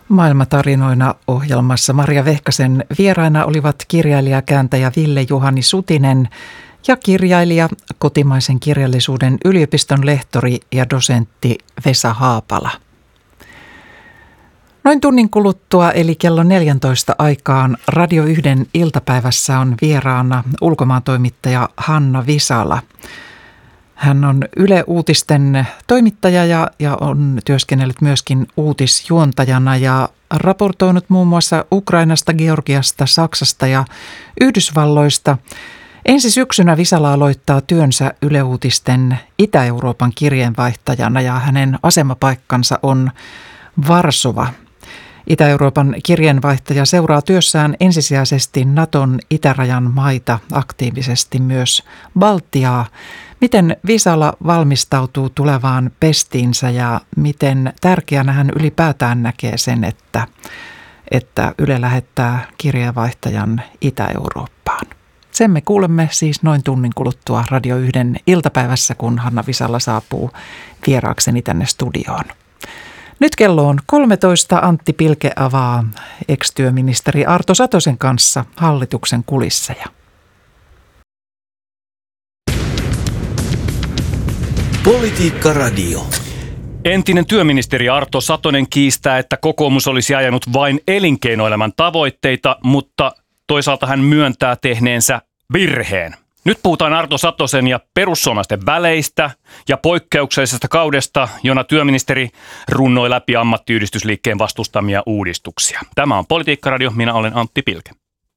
Maailmatarinoina ohjelmassa Maria Vehkasen vieraina olivat kirjailija, kääntäjä Ville-Juhani Sutinen ja kirjailija, kotimaisen kirjallisuuden yliopiston lehtori ja dosentti Vesa Haapala. Noin tunnin kuluttua eli kello 14 aikaan Radio 1 iltapäivässä on vieraana ulkomaantoimittaja Hanna Visala. Hän on Yle Uutisten toimittaja ja on työskennellyt myöskin uutisjuontajana ja raportoinut muun muassa Ukrainasta, Georgiasta, Saksasta ja Yhdysvalloista. Ensi syksynä Visala aloittaa työnsä Yle Uutisten Itä-Euroopan kirjeenvaihtajana ja hänen asemapaikkansa on Varsova. Itä-Euroopan kirjeenvaihtaja seuraa työssään ensisijaisesti Naton itärajan maita, aktiivisesti myös Baltiaa. Miten Visala valmistautuu tulevaan pestiinsä ja miten tärkeänä hän ylipäätään näkee sen, että Yle lähettää kirjeenvaihtajan Itä-Eurooppaan? Sen me kuulemme siis noin tunnin kuluttua Radio 1 iltapäivässä, kun Hanna Visala saapuu vieraakseni tänne studioon. Nyt kello on 13. Antti Pilke avaa ex-työministeri Arto Satosen kanssa hallituksen kulisseja. Politiikka Radio. Entinen työministeri Arto Satonen kiistää, että kokoomus olisi ajanut vain elinkeinoelämän tavoitteita, mutta toisaalta hän myöntää tehneensä virheen. Nyt puhutaan Arto Satosen ja perussuomalaisten väleistä ja poikkeuksellisesta kaudesta, jona työministeri runnoi läpi ammattiyhdistysliikkeen vastustamia uudistuksia. Tämä on Politiikka Radio, minä olen Antti Pilke.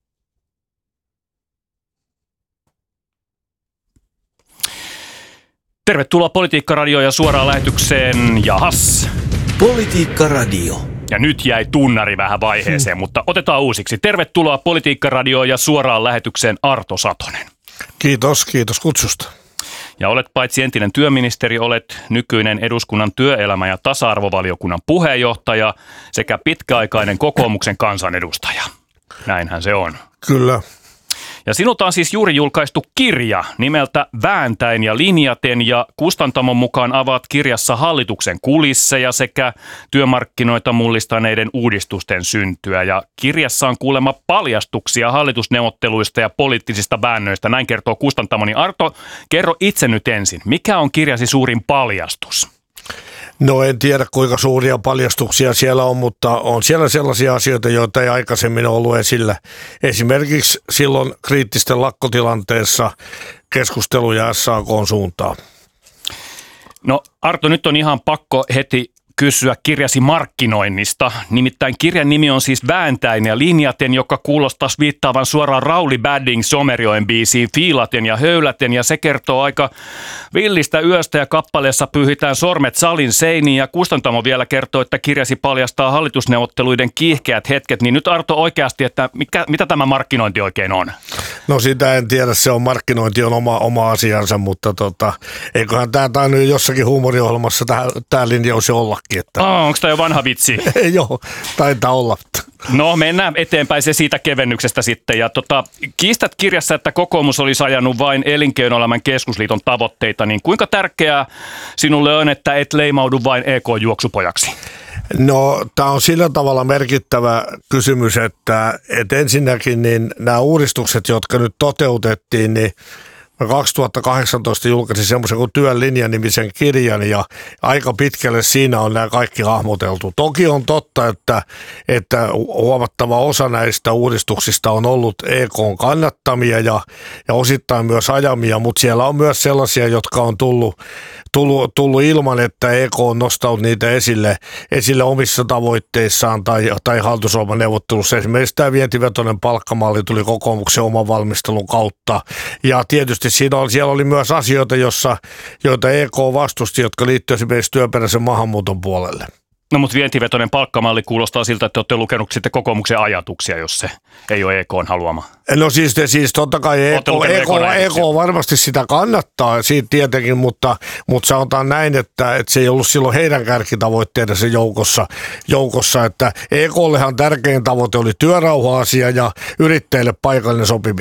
Tervetuloa Politiikka Radio ja suoraan lähetykseen. Jahas. Politiikka Radio. Ja nyt jäi tunnari vähän vaiheeseen, mutta otetaan uusiksi. Tervetuloa Politiikka Radio ja suoraan lähetykseen Arto Satonen. Kiitos kutsusta. Ja olet paitsi entinen työministeri, olet nykyinen eduskunnan työelämä- ja tasa-arvovaliokunnan puheenjohtaja sekä pitkäaikainen kokoomuksen kansanedustaja. Näinhän se on. Kyllä. Ja sinulta on siis juuri julkaistu kirja nimeltä Vääntäen ja linjaten, ja kustantamon mukaan avaat kirjassa hallituksen kulisseja sekä työmarkkinoita mullistaneiden uudistusten syntyä. Ja kirjassa on kuulemma paljastuksia hallitusneuvotteluista ja poliittisista väännöistä. Näin kertoo kustantamoni. Arto, kerro itse nyt ensin. Mikä on kirjasi suurin paljastus? No en tiedä kuinka suuria paljastuksia siellä on, mutta on siellä sellaisia asioita, joita ei aikaisemmin ollut esillä. Esimerkiksi silloin kriittisten lakkotilanteessa keskusteluja SAK:n suuntaan. No Arto, nyt on ihan pakko heti kysyä kirjasi markkinoinnista. Nimittäin kirjan nimi on siis Vääntäen ja linjaten, joka kuulostaisi viittaavan suoraan Rauli Badding Somerjoen biisiin Fiilaten ja höyläten, ja se kertoo aika villistä yöstä ja kappaleessa pyyhitään sormet salin seiniin, ja kustantamo vielä kertoo, että kirjasi paljastaa hallitusneuvotteluiden kiihkeät hetket. Niin nyt Arto oikeasti, että mitä tämä markkinointi oikein on? No sitä en tiedä, se on markkinointi on oma asiansa, mutta eiköhän tämä tainnut jossakin huumoriohjelmassa tämä linjaus jo ollakin. Onko tämä jo vanha vitsi? Joo, taitaa olla. No mennään eteenpäin se siitä kevennyksestä sitten. Ja kiistät kirjassa, että kokoomus olisi ajanut vain Elinkeinoelämän keskusliiton tavoitteita, niin kuinka tärkeää sinulle on, että et leimaudu vain EK-juoksupojaksi? No tämä on sillä tavalla merkittävä kysymys, että ensinnäkin niin nämä uudistukset, jotka nyt toteutettiin, niin 2018 julkaisin semmoisen kuin Työn linja-nimisen kirjan ja aika pitkälle siinä on nämä kaikki hahmoteltu. Toki on totta, että huomattava osa näistä uudistuksista on ollut EK:n kannattamia ja osittain myös ajamia, mutta siellä on myös sellaisia, jotka on tullut ilman, että EK on nostanut niitä esille omissa tavoitteissaan tai hallitusohjelmaneuvottelussa. Esimerkiksi tämä vientivetoinen palkkamalli tuli kokoomuksen oman valmistelun kautta. Ja tietysti siellä oli myös asioita, joita EK vastusti, jotka liittyivät esimerkiksi työperäisen maahanmuuton puolelle. No mutta vientivetoinen palkkamalli kuulostaa siltä, että olette lukenut sitten kokoomuksen ajatuksia, jos se ei ole EK:n haluama. No siis totta kai EK varmasti sitä kannattaa, siitä tietenkin, mutta sanotaan näin, että se ei ollut silloin heidän kärkitavoitteidensa joukossa, että EK:llehan tärkein tavoite oli työrauha-asia ja yrittäjille paikallinen sopiminen.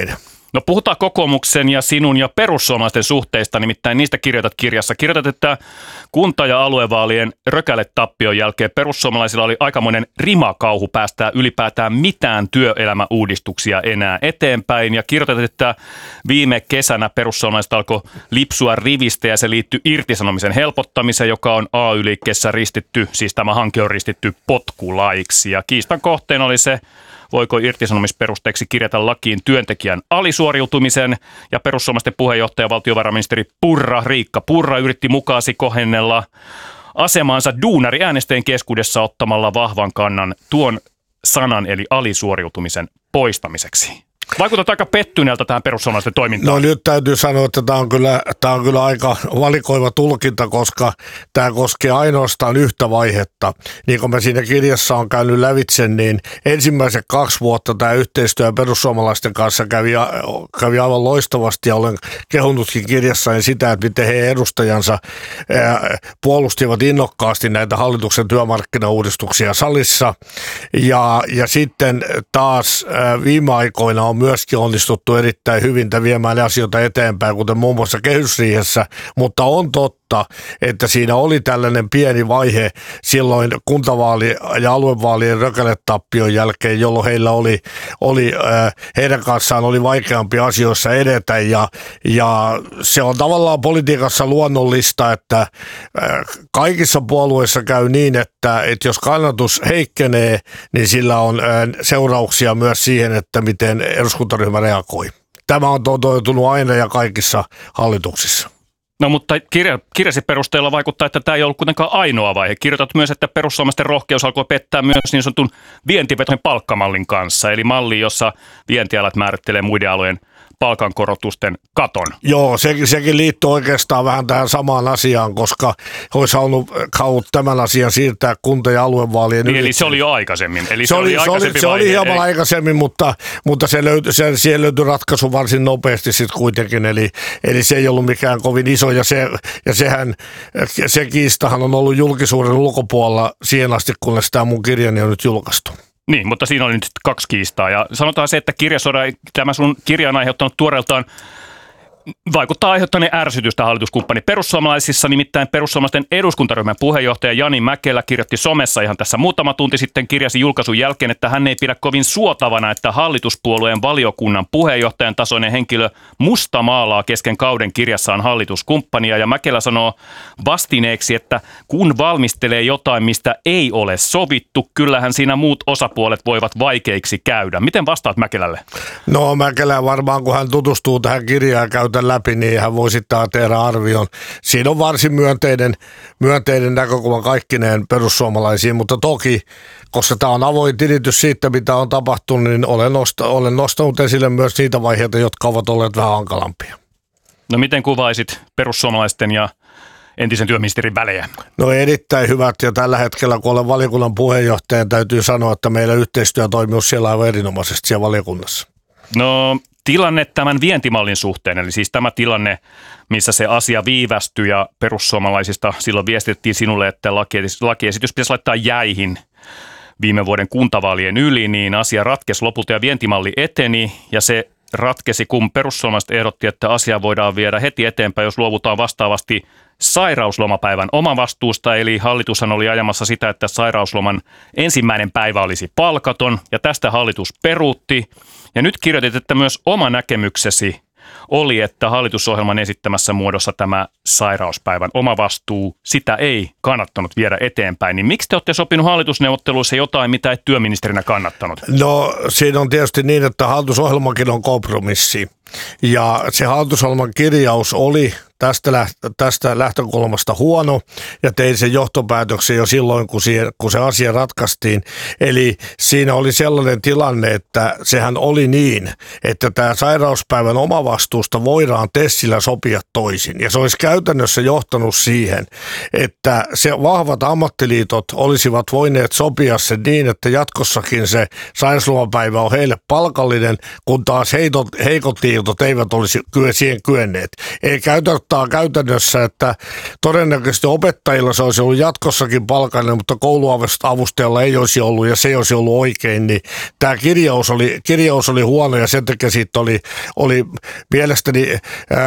No puhutaan kokoomuksen ja sinun ja perussuomalaisten suhteista, nimittäin niistä kirjoitat kirjassa. Kirjoitat, että kunta- ja aluevaalien rökäletappion jälkeen perussuomalaisilla oli aikamoinen rimakauhu päästää ylipäätään mitään työelämäuudistuksia enää eteenpäin. Ja kirjoitat, että viime kesänä perussuomalaiset alkoi lipsua rivistä ja se liittyy irtisanomisen helpottamiseen, joka on AY-liikkeessä ristitty, siis tämä hanke on ristitty potkulaiksi. Ja kiistan kohteena oli se, voiko irtisanomisperusteeksi kirjata lakiin työntekijän alisuoriutumisen, ja perussuomalaisten puheenjohtaja valtiovarainministeri Riikka Purra yritti mukaasi kohennella asemaansa duunariäänestäjien keskuudessa ottamalla vahvan kannan tuon sanan eli alisuoriutumisen poistamiseksi. Vaikutat aika pettyneeltä tähän perussuomalaisten toimintaan. No nyt täytyy sanoa, että tämä on kyllä aika valikoiva tulkinta, koska tämä koskee ainoastaan yhtä vaihetta. Niin kuin mä siinä kirjassa on käynyt lävitse, niin ensimmäiset 2 vuotta tämä yhteistyö perussuomalaisten kanssa kävi aivan loistavasti ja olen kehunutkin kirjassani sitä, että miten he edustajansa puolustivat innokkaasti näitä hallituksen työmarkkinauudistuksia salissa. Ja sitten taas viime aikoina on myöskin onnistuttu erittäin hyvin viemään asioita eteenpäin, kuten muun muassa kehysriihessä, mutta on totta, että siinä oli tällainen pieni vaihe silloin kuntavaali- ja aluevaalien rökäletappion jälkeen, jolloin heidän kanssaan oli vaikeampi asioissa edetä ja se on tavallaan politiikassa luonnollista, että kaikissa puolueissa käy niin, että jos kannatus heikkenee, niin sillä on seurauksia myös siihen, että miten eduskuntaryhmä reagoi. Tämä on toteutunut aina ja kaikissa hallituksissa. No mutta kirjasi perusteella vaikuttaa, että tämä ei ollut kuitenkaan ainoa vaihe. Kirjoitat myös, että perussuomalaisten rohkeus alkoi pettää myös niin sanotun vientivetoisen palkkamallin kanssa, eli malli, jossa vientialat määrittelee muiden alojen palkankorotusten katon. Joo, sekin liittyy oikeastaan vähän tähän samaan asiaan, koska olisi halunnut tämän asian siirtää kunta- ja aluevaalien niin, eli se oli jo aikaisemmin. Eli se oli hieman aikaisemmin, mutta siihen löytyi ratkaisu varsin nopeasti sitten kuitenkin, eli se ei ollut mikään kovin iso, ja se kiistahan on ollut julkisuuden ulkopuolella siihen asti, kunnes tämä mun kirjani on nyt julkaistu. Niin, mutta siinä oli nyt 2 kiistaa. Ja sanotaan se, että tämä sun kirja on aiheuttanut tuoreeltaan, vaikuttaa aiheuttaneen ärsytystä hallituskumppani perussuomalaisissa. Nimittäin perussuomalaisten eduskuntaryhmän puheenjohtaja Jani Mäkelä kirjoitti somessa ihan tässä muutama tunti sitten kirjasi julkaisun jälkeen, että hän ei pidä kovin suotavana, että hallituspuolueen valiokunnan puheenjohtajan tasoinen henkilö mustamaalaa kesken kauden kirjassaan hallituskumppania. Ja Mäkelä sanoo vastineeksi, että kun valmistelee jotain, mistä ei ole sovittu, kyllähän siinä muut osapuolet voivat vaikeiksi käydä. Miten vastaat Mäkelälle? No Mäkelä varmaan, kun hän tutustuu tähän kirjaan ja käytä läpi, niin hän voi sitten tehdä arvion. Siinä on varsin myönteinen näkökulma kaikkineen perussuomalaisiin, mutta toki, koska tämä on avoin tilitys siitä, mitä on tapahtunut, niin olen nostanut esille myös niitä vaiheita, jotka ovat olleet vähän hankalampia. No miten kuvaisit perussuomalaisten ja entisen työministerin välejä? No erittäin hyvät, ja tällä hetkellä, kun olen valiokunnan puheenjohtaja, täytyy sanoa, että meillä yhteistyö toimii siellä aivan erinomaisesti siellä valiokunnassa. No tilanne tämän vientimallin suhteen, eli siis tämä tilanne, missä se asia viivästyi ja perussuomalaisista silloin viestitettiin sinulle, että lakiesitys pitäisi laittaa jäihin viime vuoden kuntavaalien yli, niin asia ratkesi lopulta ja vientimalli eteni ja se ratkesi, kun perussuomalaiset ehdotti, että asia voidaan viedä heti eteenpäin, jos luovutaan vastaavasti sairauslomapäivän omavastuusta, eli hallitushan oli ajamassa sitä, että sairausloman ensimmäinen päivä olisi palkaton, ja tästä hallitus peruutti. Ja nyt kirjoitit, että myös oma näkemyksesi oli, että hallitusohjelman esittämässä muodossa tämä sairauspäivän omavastuu, sitä ei kannattanut viedä eteenpäin. Niin miksi te olette sopinut hallitusneuvotteluissa jotain, mitä et työministerinä kannattanut? No siinä on tietysti niin, että hallitusohjelmakin on kompromissi. Ja se hallitusohjelman kirjaus oli tästä lähtökulmasta huono, ja tein sen johtopäätöksen jo silloin, kun se asia ratkaistiin. Eli siinä oli sellainen tilanne, että sehän oli niin, että tämä sairauspäivän omavastuusta voidaan TESillä sopia toisin. Ja se olisi käytännössä johtanut siihen, että se vahvat ammattiliitot olisivat voineet sopia sen niin, että jatkossakin se sairauslomapäivä on heille palkallinen, kun taas heikot liitot ammattiliitot eivät olisi siihen kyenneet. Ei käytännössä, että todennäköisesti opettajilla se olisi ollut jatkossakin palkallinen, mutta kouluavustajalla ei olisi ollut ja se ei olisi ollut oikein, niin tämä kirjaus oli huono ja sen takia siitä oli mielestäni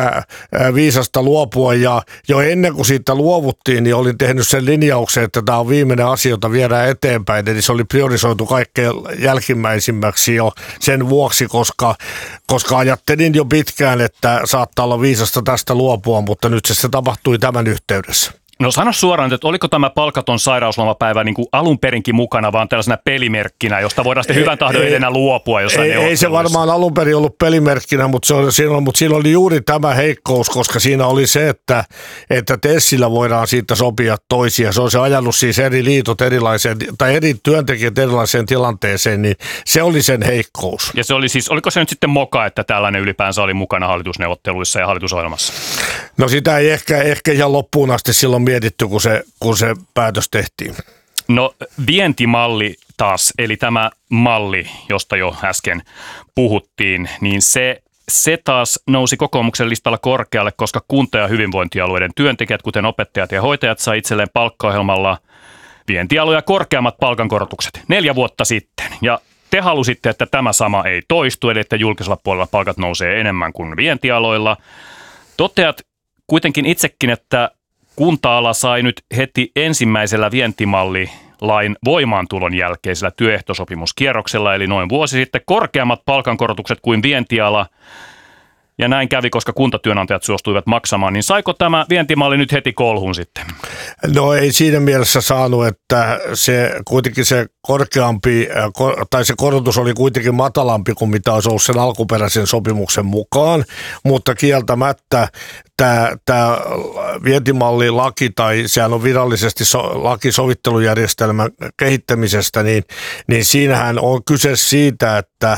viisasta luopua ja jo ennen kuin siitä luovuttiin, niin olin tehnyt sen linjauksen, että tämä on viimeinen asia, jota viedään eteenpäin, eli se oli priorisoitu kaikkein jälkimmäisimmäksi jo sen vuoksi, koska ajattelin jo pitkään, että saattaa olla viisasta tästä luopua, mutta nyt se tapahtui tämän yhteydessä. No sano suoraan, että oliko tämä palkaton sairauslomapäivä niin kuin alun perinkin mukana, vaan tällaisena pelimerkkinä, josta voidaan sitten hyvän tahdon edenä luopua jossain neuvotteluissa? Ei se varmaan alun perin ollut pelimerkkinä, mutta siinä oli juuri tämä heikkous, koska siinä oli se, että TESillä voidaan siitä sopia toisia. Se olisi ajanut siis eri liitot erilaiseen, tai eri työntekijät erilaiseen tilanteeseen, niin se oli sen heikkous. Ja se oli siis, oliko se nyt sitten moka, että tällainen ylipäänsä oli mukana hallitusneuvotteluissa ja hallitusohjelmassa? No sitä ei ehkä ihan loppuun asti silloin mietitty, kun se päätös tehtiin. No vientimalli taas, eli tämä malli, josta jo äsken puhuttiin, niin se taas nousi kokoomuksen listalla korkealle, koska kunta- ja hyvinvointialueiden työntekijät, kuten opettajat ja hoitajat, sai itselleen palkkaohjelmalla vientialoja korkeammat palkankorotukset 4 vuotta sitten. Ja te halusitte, että tämä sama ei toistu, eli että julkisella puolella palkat nousee enemmän kuin vientialoilla. Toteat kuitenkin itsekin, että kunta-ala sai nyt heti ensimmäisellä vientimallilain voimaantulon jälkeisellä työehtosopimuskierroksella, eli noin vuosi sitten korkeammat palkankorotukset kuin vientiala. Ja näin kävi, koska kuntatyönantajat suostuivat maksamaan. Niin saiko tämä vientimalli nyt heti kolhun sitten? No ei siinä mielessä saanut, että se kuitenkin se korkeampi, tai se korotus oli kuitenkin matalampi kuin mitä olisi ollut sen alkuperäisen sopimuksen mukaan, mutta kieltämättä tämä vientimallilaki, tai sehän on virallisesti laki sovittelujärjestelmän kehittämisestä, niin siinähän on kyse siitä, että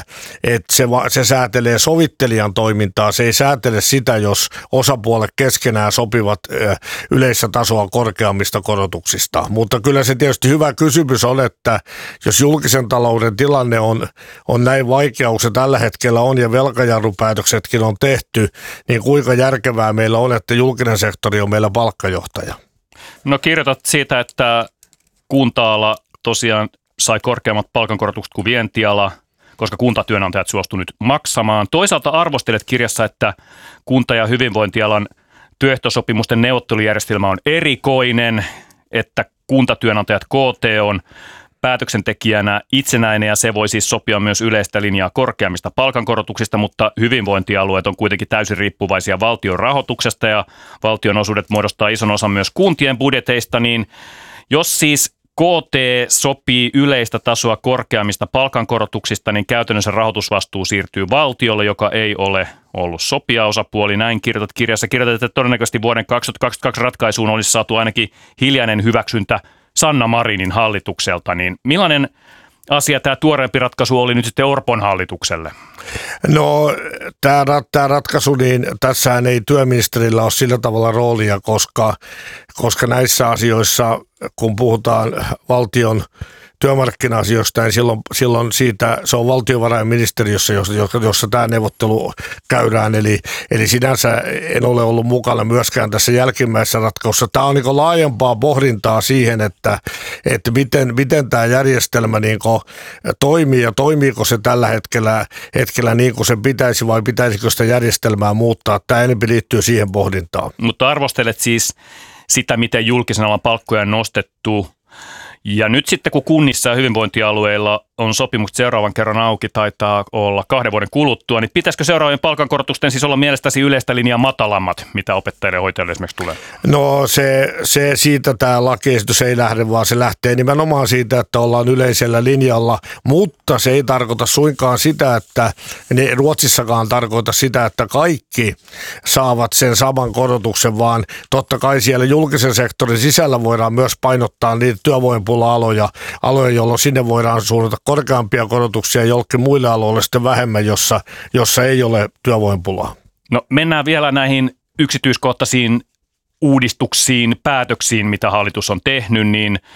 se säätelee sovittelijan toimintaa, se ei säätele sitä, jos osapuolet keskenään sopivat yleistä tasoa korkeammista korotuksista. Mutta kyllä se tietysti hyvä kysymys on, että jos julkisen talouden tilanne on näin vaikea, kun se tällä hetkellä on ja velkajarrupäätöksetkin on tehty, niin kuinka järkevää meillä on, että julkinen sektori on meillä palkkajohtaja? No kirjoitat siitä, että kunta-ala tosiaan sai korkeammat palkankorotukset kuin vientiala, koska kuntatyönantajat suostu nyt maksamaan. Toisaalta arvostelet kirjassa, että kunta- ja hyvinvointialan työehtosopimusten neuvottelujärjestelmä on erikoinen, että kuntatyönantajat KT on päätöksentekijänä itsenäinen ja se voi siis sopia myös yleistä linjaa korkeammista palkankorotuksista, mutta hyvinvointialueet on kuitenkin täysin riippuvaisia valtion rahoituksesta ja valtion osuudet muodostaa ison osan myös kuntien budjeteista, niin jos siis KT sopii yleistä tasoa korkeammista palkankorotuksista, niin käytännössä rahoitusvastuu siirtyy valtiolle, joka ei ole ollut sopijaosapuoli. Näin kirjoitat kirjassa. Kirjoitat, että todennäköisesti vuoden 2022 ratkaisuun olisi saatu ainakin hiljainen hyväksyntä Sanna Marinin hallitukselta. Niin millainen asia tämä tuoreempi ratkaisu oli nyt sitten Orpon hallitukselle? No tämä ratkaisu, niin tässähän ei työministerillä ole sillä tavalla roolia, koska näissä asioissa, kun puhutaan valtion työmarkkina-asioista, niin silloin siitä, se on valtiovarainministeriössä, jossa tämä neuvottelu käydään, eli sinänsä en ole ollut mukana myöskään tässä jälkimmäisessä ratkaisussa. Tämä on niin laajempaa pohdintaa siihen, että miten tämä järjestelmä niin toimii ja toimiiko se tällä hetkellä niin kuin se pitäisi vai pitäisikö sitä järjestelmää muuttaa. Tämä enemmän liittyy siihen pohdintaan. Mutta arvostelet siis sitä, miten julkisen alan palkkoja on nostettu. Ja nyt sitten, kun kunnissa ja hyvinvointialueilla on sopimukset seuraavan kerran auki, taitaa olla 2 vuoden kuluttua, niin pitäisikö seuraavien palkankorotusten siis olla mielestäsi yleistä linjaa matalammat, mitä opettajille ja hoitajille esimerkiksi tulee? No se siitä tämä lakiesitys ei lähde, vaan se lähtee nimenomaan siitä, että ollaan yleisellä linjalla, mutta se ei tarkoita suinkaan sitä, että Ruotsissakaan tarkoita sitä, että kaikki saavat sen saman korotuksen, vaan totta kai siellä julkisen sektorin sisällä voidaan myös painottaa niitä työvoimapula-aloja, jolloin sinne voidaan suunnata korkeampia korotuksia jollekin muille aloille sitten vähemmän, jossa ei ole työvoimapulaa. No mennään vielä näihin yksityiskohtaisiin uudistuksiin, päätöksiin, mitä hallitus on tehnyt, niin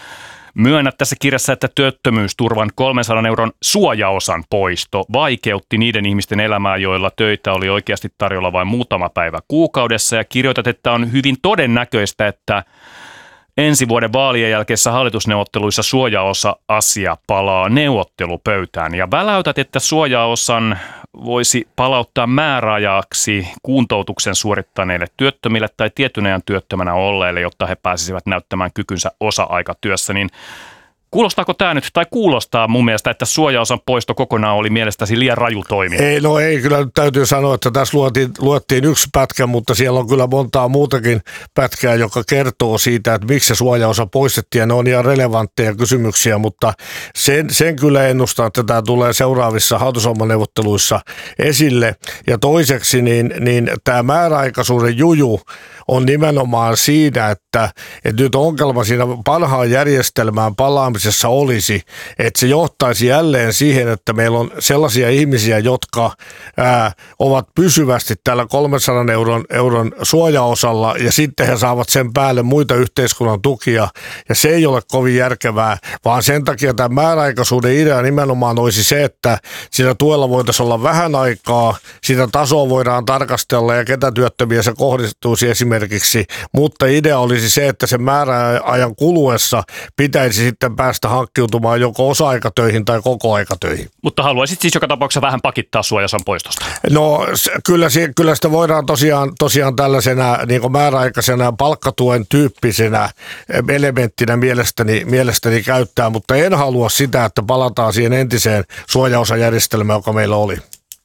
Myönnät tässä kirjassa, että työttömyysturvan 300 euron suojaosan poisto vaikeutti niiden ihmisten elämää, joilla töitä oli oikeasti tarjolla vain muutama päivä kuukaudessa. Ja kirjoitat, että on hyvin todennäköistä, että ensi vuoden vaalien jälkeisessä hallitusneuvotteluissa suojaosa-asia palaa neuvottelupöytään. Ja väläytät, että suojaosan voisi palauttaa määräajaksi kuntoutuksen suorittaneille työttömille tai tietyn ajan työttömänä olleille, jotta he pääsisivät näyttämään kykynsä osa-aikatyössä. Niin kuulostaako tämä nyt, tai kuulostaa mun mielestä, että suojaosan poisto kokonaan oli mielestäsi liian raju toimi? Ei, kyllä nyt täytyy sanoa, että tässä luettiin yksi pätkä, mutta siellä on kyllä montaa muutakin pätkää, joka kertoo siitä, että miksi se suojaosa poistettiin, ja ne on ihan relevantteja kysymyksiä, mutta sen kyllä ennustan, että tämä tulee seuraavissa hallitusohjelmaneuvotteluissa esille, ja toiseksi niin tämä määräaikaisuuden juju on nimenomaan siinä, että nyt ongelma siinä vanhaan järjestelmään palaamisessa olisi, että se johtaisi jälleen siihen, että meillä on sellaisia ihmisiä, jotka ovat pysyvästi tällä 300 euron suojaosalla ja sitten he saavat sen päälle muita yhteiskunnan tukia ja se ei ole kovin järkevää, vaan sen takia tämä määräaikaisuuden idea nimenomaan olisi se, että sillä tuella voitaisiin olla vähän aikaa, sitä tasoa voidaan tarkastella ja ketä työttömiä se kohdistuisi esimerkiksi, mutta idea olisi se, että sen määräajan kuluessa pitäisi sitten päästä hankkiutumaan joko osa-aikatöihin tai kokoaikatöihin. Mutta haluaisit siis joka tapauksessa vähän pakittaa suojaosan poistosta? No kyllä sitä voidaan tosiaan tällaisena niin kuin määräaikaisena palkkatuen tyyppisenä elementtinä mielestäni käyttää, mutta en halua sitä, että palataan siihen entiseen suojaosajärjestelmään, joka meillä oli.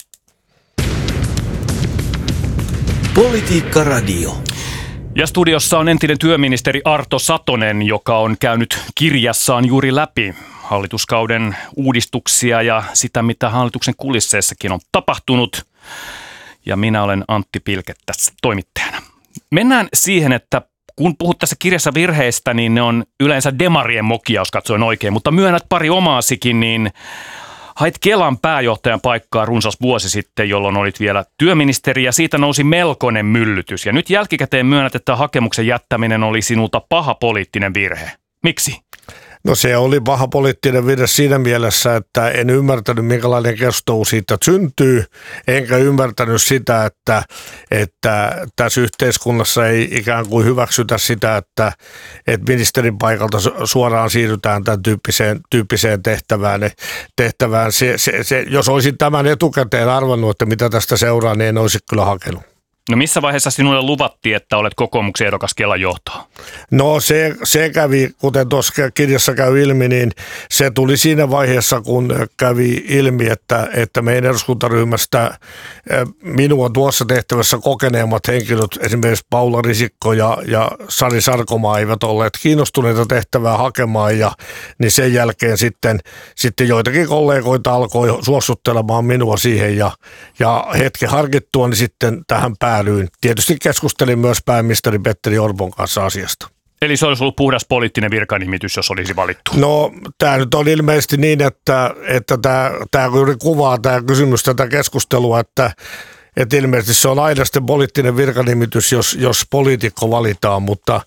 Politiikka Radio. Ja studiossa on entinen työministeri Arto Satonen, joka on käynyt kirjassaan juuri läpi hallituskauden uudistuksia ja sitä, mitä hallituksen kulisseissakin on tapahtunut. Ja minä olen Antti Pilke tässä toimittajana. Mennään siihen, että kun puhut tässä kirjassa virheistä, niin ne on yleensä demarien mokia, jos katsoin oikein, mutta myönnät pari omaasikin, niin hait Kelan pääjohtajan paikkaa runsas vuosi sitten, jolloin olit vielä työministeri ja siitä nousi melkoinen myllytys. Ja nyt jälkikäteen myönnät, että hakemuksen jättäminen oli sinulta paha poliittinen virhe. Miksi? No se oli paha poliittinen virhe siinä mielessä, että en ymmärtänyt minkälainen keskustelu siitä syntyy, enkä ymmärtänyt sitä, että tässä yhteiskunnassa ei ikään kuin hyväksytä sitä, että ministerin paikalta suoraan siirrytään tämän tyyppiseen tehtävään. Jos olisin tämän etukäteen arvannut, että mitä tästä seuraa, niin en olisi kyllä hakenut. No missä vaiheessa sinulle luvattiin, että olet kokoomuksen ehdokas Kelan johtoon? No se kävi, kuten tuossa kirjassa käy ilmi, niin se tuli siinä vaiheessa, kun kävi ilmi, että meidän eduskuntaryhmästä minua tuossa tehtävässä kokeneemmat henkilöt, esimerkiksi Paula Risikko ja Sari Sarkomaa eivät olleet kiinnostuneita tehtävää hakemaan niin sen jälkeen sitten joitakin kollegoita alkoi suostuttelemaan minua siihen ja hetken harkittua niin sitten tähän päädyin. Tietysti keskustelin myös pääministeri Petteri Orpon kanssa asiasta. Eli se olisi ollut puhdas poliittinen virkanimitys, jos olisi valittu? No tämä nyt on ilmeisesti niin, että tämä juuri kuvaa tämä kysymys tätä keskustelua, että ilmeisesti se on aina sitten poliittinen virkanimitys, jos poliitikko valitaan,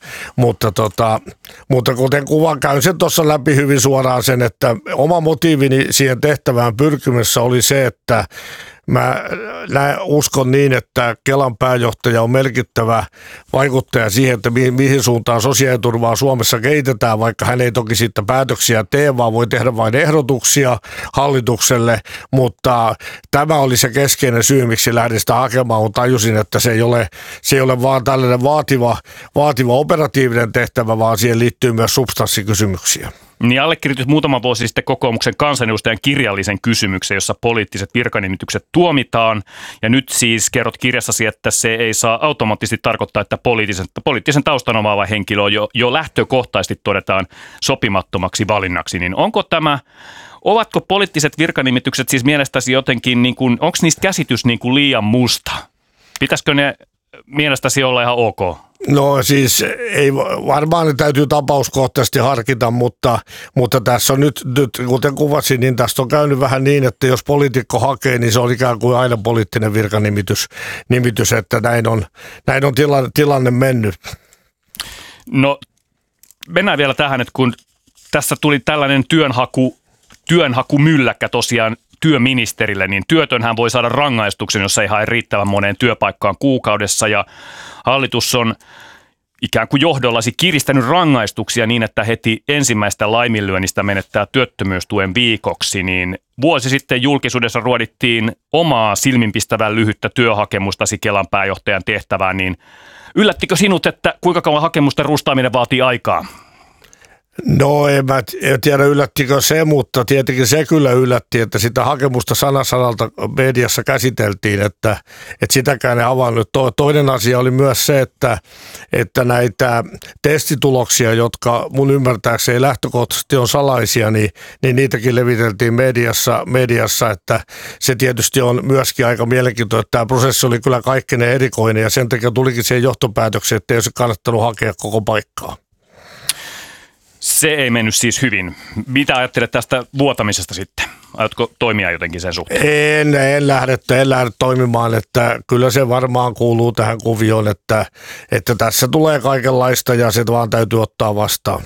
mutta kuten kuva käyn sen tuossa läpi hyvin suoraan sen, että oma motiivini siihen tehtävään pyrkimässä oli se, että mä uskon niin, että Kelan pääjohtaja on merkittävä vaikuttaja siihen, että mihin suuntaan sosiaaliturvaa Suomessa kehitetään, vaikka hän ei toki siitä päätöksiä tee, vaan voi tehdä vain ehdotuksia hallitukselle, mutta tämä oli se keskeinen syy, miksi lähdin sitä hakemaan, mutta tajusin, että se ei ole vaan tällainen vaativa operatiivinen tehtävä, vaan siihen liittyy myös substanssikysymyksiä. Niin allekirjoitit muutama vuosi sitten kokoomuksen kansanedustajan kirjallisen kysymyksen, jossa poliittiset virkanimitykset tuomitaan. Ja nyt siis kerrot kirjassasi, että se ei saa automaattisesti tarkoittaa, että poliittisen taustan omaava henkilö jo lähtökohtaisesti todetaan sopimattomaksi valinnaksi. Niin ovatko poliittiset virkanimitykset siis mielestäsi jotenkin, onko niistä käsitys liian musta? Pitäisikö ne mielestäsi olla ihan ok? No siis ei varmaan ne täytyy tapauskohtaisesti harkita, mutta tässä on nyt kuten kuvasin, niin tästä on käynyt vähän niin, että jos poliitikko hakee, niin se on ikään kuin aina poliittinen virkanimitys, että näin on tilanne mennyt. No mennään vielä tähän, että kun tässä tuli tällainen työnhakumylläkkä tosiaan työministerille, niin työtönhän voi saada rangaistuksen, jos ei hae riittävän moneen työpaikkaan kuukaudessa, ja hallitus on ikään kuin johdollasi kiristänyt rangaistuksia niin, että heti ensimmäistä laiminlyönnistä menettää työttömyystuen viikoksi, niin vuosi sitten julkisuudessa ruodittiin omaa silminpistävän lyhyttä työhakemustasi Kelan pääjohtajan tehtävään, niin yllättikö sinut, että kuinka kauan hakemusten rustaaminen vaatii aikaa? No en tiedä yllättikö se, mutta tietenkin se kyllä yllätti, että sitä hakemusta sanalta mediassa käsiteltiin, että sitäkään ei havainnut. Toinen asia oli myös se, että näitä testituloksia, jotka mun ymmärtääkseni lähtökohtaisesti on salaisia, niin niitäkin leviteltiin mediassa, että se tietysti on myöskin aika mielenkiintoinen, että tämä prosessi oli kyllä kaikkein erikoinen ja sen takia tulikin siihen johtopäätökseen, että ei olisi kannattanut hakea koko paikkaa. Se ei mennyt siis hyvin. Mitä ajattelet tästä vuotamisesta sitten? Aiotko toimia jotenkin sen suhteen? En lähde toimimaan, että kyllä se varmaan kuuluu tähän kuvioon, että tässä tulee kaikenlaista ja se vaan täytyy ottaa vastaan.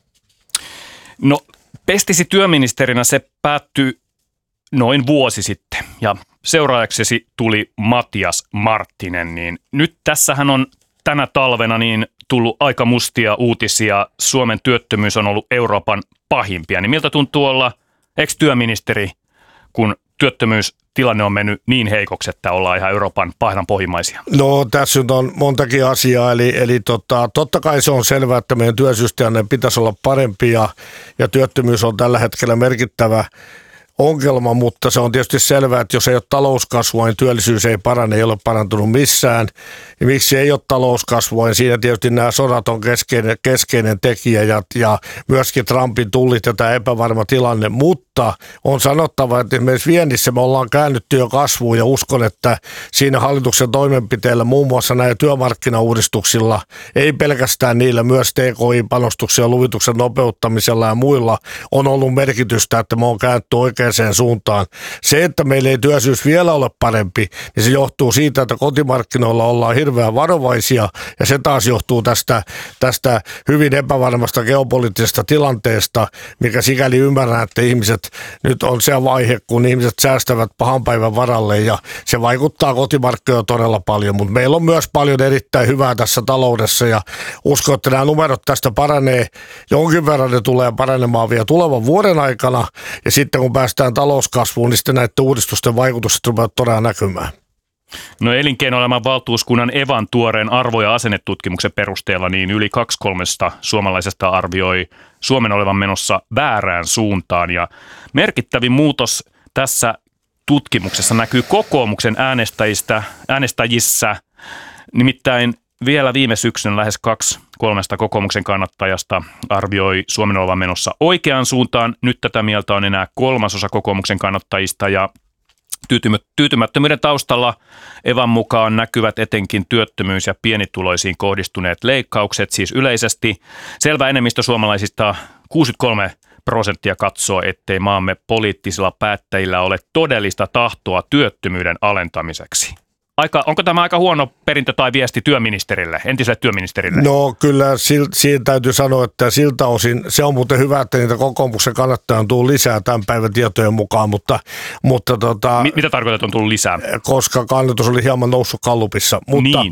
No, pestisi työministerinä se päättyi noin vuosi sitten ja seuraajaksesi tuli Matias Marttinen, niin nyt tässähän on tänä talvena niin tullut aika mustia uutisia. Suomen työttömyys on ollut Euroopan pahimpia. Niin miltä tuntuu olla ex-työministeri, kun työttömyystilanne on mennyt niin heikoksi, että ollaan ihan Euroopan pahimman pohjimmaisia? No tässä nyt on montakin asiaa. Eli totta kai se on selvää, että meidän työllisyystilanne pitäisi olla parempi ja työttömyys on tällä hetkellä merkittävä ongelma, mutta se on tietysti selvää, että jos ei ole talouskasvua, niin työllisyys ei parane, ei ole parantunut missään. Ja miksi ei ole talouskasvua, niin siinä tietysti nämä sodat on keskeinen tekijä ja myöskin Trumpin tullit ja tämä epävarma tilanne, mutta on sanottava, että esimerkiksi viennissä me ollaan käännytty jo kasvuun ja uskon, että siinä hallituksen toimenpiteillä, muun muassa näillä työmarkkinauudistuksilla, ei pelkästään niillä, myös TKI-panostuksia, luvituksen nopeuttamisella ja muilla on ollut merkitystä, että me on kääntynyt oikeaan suuntaan. Se, että meillä ei työllisyys vielä ole parempi, niin se johtuu siitä, että kotimarkkinoilla ollaan hirveän varovaisia ja se taas johtuu tästä hyvin epävarmasta geopoliittisesta tilanteesta, mikä sikäli ymmärrän, että ihmiset nyt on se vaihe, kun ihmiset säästävät pahan päivän varalle ja se vaikuttaa kotimarkkinoilla todella paljon, mutta meillä on myös paljon erittäin hyvää tässä taloudessa ja uskon, että nämä numerot tästä paranee jonkin verran, ne tulee paranemaan vielä tulevan vuoden aikana ja sitten kun päästään talouskasvuun, niin sitten näiden uudistusten vaikutukset rupeavat todella näkymään. No elinkeinoelämän valtuuskunnan Evan tuoreen arvo- ja asennetutkimuksen perusteella niin yli 2/3 suomalaisesta arvioi Suomen olevan menossa väärään suuntaan ja merkittävin muutos tässä tutkimuksessa näkyy kokoomuksen äänestäjissä, nimittäin vielä viime syksyn lähes 2/3 kokoomuksen kannattajasta arvioi Suomen olevan menossa oikeaan suuntaan. Nyt tätä mieltä on enää 1/3 kokoomuksen kannattajista ja tyytymättömyyden taustalla Evan mukaan näkyvät etenkin työttömyys- ja pienituloisiin kohdistuneet leikkaukset, siis yleisesti. Selvä enemmistö suomalaisista 63% katsoo, ettei maamme poliittisilla päättäjillä ole todellista tahtoa työttömyyden alentamiseksi. Onko tämä aika huono perintö tai viesti työministerille, entiselle työministerille? No kyllä, siinä täytyy sanoa, että siltä osin se on muuten hyvä, että niitä kokoomuksen kannattajia on tullut lisää tämän päivän tietojen mukaan, mutta mitä tarkoitat on tullut lisää? Koska kannatus oli hieman noussut Gallupissa,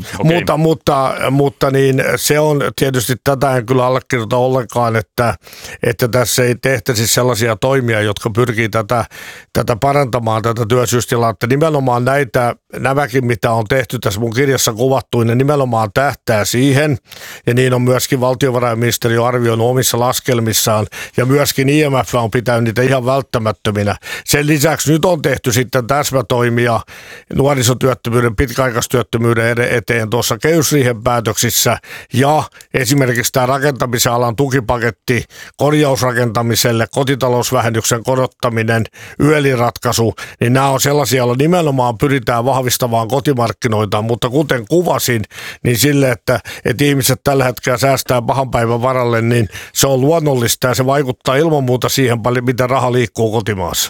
mutta niin se on tietysti, tätä en kyllä allekirjoita ollenkaan, että tässä ei tehtäisi sellaisia toimia, jotka pyrkii tätä parantamaan, tätä työllisyystilannetta. Nimenomaan nämäkin, mitä on tehty tässä mun kirjassa kuvattu, ne nimenomaan tähtää siihen, ja niin on myöskin valtiovarainministeriö arvioinut omissa laskelmissaan, ja myöskin IMF on pitänyt niitä ihan välttämättöminä. Sen lisäksi nyt on tehty sitten täsmätoimia nuorisotyöttömyyden, pitkäaikaistyöttömyyden eteen tuossa kehysriihen päätöksissä, ja esimerkiksi tämä rakentamisen alan tukipaketti korjausrakentamiselle, kotitalousvähennyksen korottaminen, YEL-ratkaisu, niin nämä on sellaisia, joilla nimenomaan pyritään vahvistamaan kotimarkkinoita, mutta kuten kuvasin, niin sille, että ihmiset tällä hetkellä säästää pahan päivän varalle, niin se on luonnollista ja se vaikuttaa ilman muuta siihen paljon, miten raha liikkuu kotimaassa.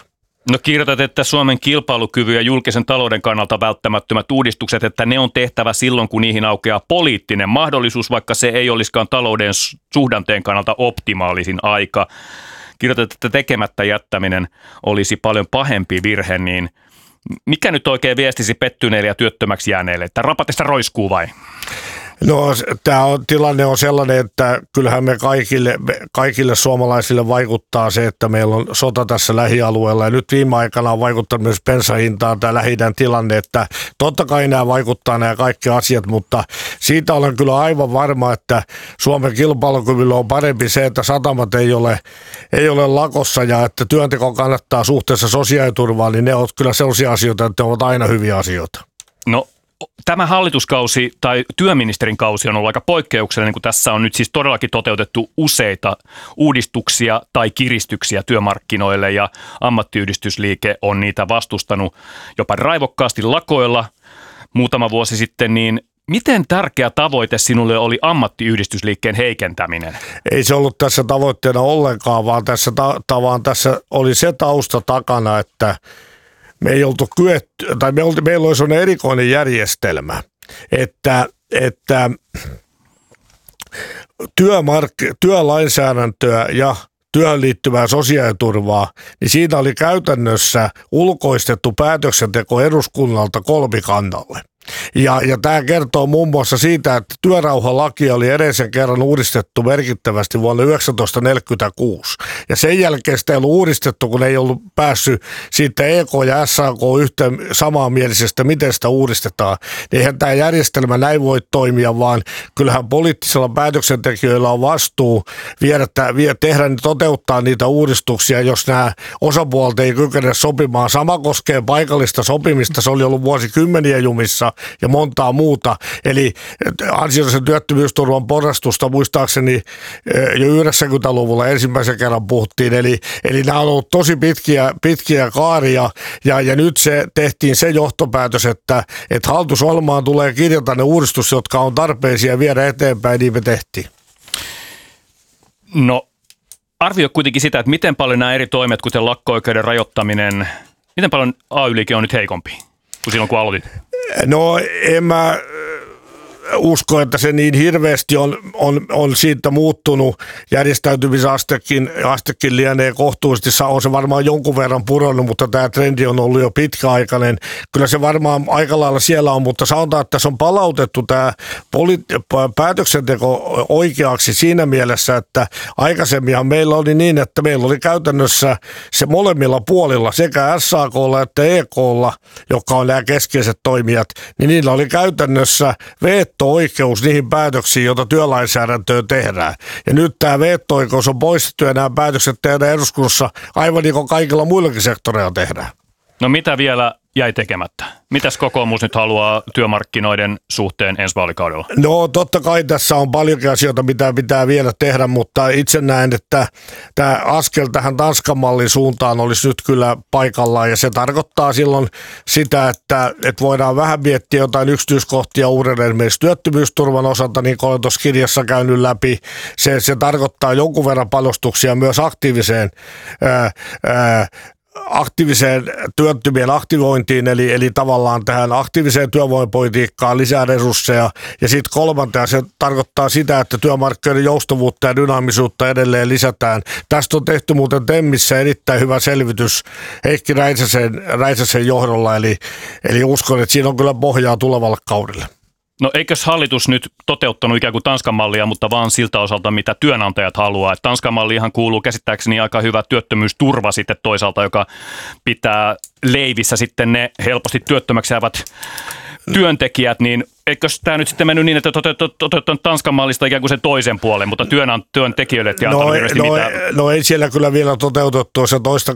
No kirjoitat, että Suomen kilpailukyvyn ja julkisen talouden kannalta välttämättömät uudistukset, että ne on tehtävä silloin, kun niihin aukeaa poliittinen mahdollisuus, vaikka se ei olisikaan talouden suhdanteen kannalta optimaalisin aika. Kirjoitat, että tekemättä jättäminen olisi paljon pahempi virhe, niin mikä nyt oikein viestisi pettyneille ja työttömäksi jääneille, että rapatesta roiskuu vai? No tilanne on sellainen, että kyllähän me kaikille suomalaisille vaikuttaa se, että meillä on sota tässä lähialueella ja nyt viime aikana on vaikuttanut myös bensahintaan tämä Lähi-idän tilanne, että totta kai nämä vaikuttaa nämä kaikki asiat, mutta siitä olen kyllä aivan varma, että Suomen kilpailukyvyllä on parempi se, että satamat ei ole lakossa ja että työnteko kannattaa suhteessa sosiaaliturvaan, niin ne ovat kyllä sellaisia asioita, että ne ovat aina hyviä asioita. No. Tämä hallituskausi tai työministerin kausi on ollut aika poikkeuksellinen, kun tässä on nyt siis todellakin toteutettu useita uudistuksia tai kiristyksiä työmarkkinoille ja ammattiyhdistysliike on niitä vastustanut jopa raivokkaasti lakoilla muutama vuosi sitten, niin miten tärkeä tavoite sinulle oli ammattiyhdistysliikkeen heikentäminen? Ei se ollut tässä tavoitteena ollenkaan, vaan tässä oli se tausta takana, että me ei oltu kyetty, tai meillä oli sellainen erikoinen järjestelmä, että työlainsäädäntöä ja työhön liittyvää sosiaaliturvaa, niin siinä oli käytännössä ulkoistettu päätöksenteko eduskunnalta kolmikannalle. Ja tämä kertoo muun muassa siitä, että työrauhalaki oli edellisen kerran uudistettu merkittävästi vuonna 1946. Ja sen jälkeen sitä ei ollut uudistettu, kun ei ollut päässyt siitä EK ja SAK yhteen samanmielisestä, miten sitä uudistetaan. Eihän tämä järjestelmä näin voi toimia, vaan kyllähän poliittisilla päätöksentekijöillä on vastuu tehdä toteuttaa niitä uudistuksia, jos nämä osapuolet ei kykene sopimaan. Sama koskee paikallista sopimista, se oli ollut vuosikymmeniä jumissa ja montaa muuta. Eli ansiollisen työttömyysturvan porrastusta muistaakseni jo 90-luvulla ensimmäisen kerran puhuttiin. Eli nämä on ollut tosi pitkiä kaaria ja nyt tehtiin se johtopäätös, että hallitusohjelmaan tulee kirjata ne uudistus, jotka on tarpeisia viedä eteenpäin, niin me tehtiin. No arvioi kuitenkin sitä, että miten paljon nämä eri toimet, kuten lakko-oikeuden rajoittaminen, miten paljon AY-liike on nyt heikompi kuin silloin, kun aloitit? No en mä usko, että se niin hirveästi on siitä muuttunut. Järjestäytymisastekin lienee kohtuullisesti, on se varmaan jonkun verran pudonnut, mutta tämä trendi on ollut jo pitkäaikainen. Kyllä se varmaan aika lailla siellä on, mutta sanotaan, että tässä on palautettu tämä päätöksenteko oikeaksi siinä mielessä, että aikaisemminhan meillä oli niin, että meillä oli käytännössä se molemmilla puolilla, sekä SAK:lla että EK:lla, jotka on nämä keskeiset toimijat, niin niillä oli käytännössä veto-oikeus niihin päätöksiin, joita työlainsäädäntöön tehdään. Ja nyt tämä veto-oikeus on poistettu ja nämä päätökset tehdään eduskunnassa aivan niin kuin kaikilla muillakin sektoreilla tehdään. No mitä vielä jäi tekemättä? Mitäs kokoomus nyt haluaa työmarkkinoiden suhteen ensi vaalikaudella? No totta kai tässä on paljonkin asioita, mitä pitää vielä tehdä, mutta itse näen, että tämä askel tähän Tanskan mallin suuntaan olisi nyt kyllä paikallaan ja se tarkoittaa silloin sitä, että voidaan vähän miettiä jotain yksityiskohtia uudelleen esimerkiksi työttömyysturvan osalta, niin kuin olen tuossa kirjassa käynyt läpi. Se tarkoittaa jonkun verran panostuksia myös aktiiviseen työttömien aktivointiin, eli tavallaan tähän aktiiviseen työvoimapolitiikkaan lisää resursseja. Ja sitten kolmantena se tarkoittaa sitä, että työmarkkinoiden joustavuutta ja dynaamisuutta edelleen lisätään. Tästä on tehty muuten TEMissä erittäin hyvä selvitys Heikki Räisäsen johdolla, eli uskon, että siinä on kyllä pohjaa tulevalle kaudelle. No eikös hallitus nyt toteuttanut ikään kuin Tanskan mallia, mutta vaan siltä osalta, mitä työnantajat haluaa. Että Tanskan malliinhan kuuluu käsittääkseni aika hyvä työttömyysturva sitten toisaalta, joka pitää leivissä sitten ne helposti työttömäksi jäävät työntekijät, niin eikös tämä nyt sitten mennyt niin, että toteuttanut Tanskan mallista ikään kuin sen toisen puolen, mutta työntekijöille ei antanut hirveästi mitään? No ei siellä kyllä vielä toteutettu se toista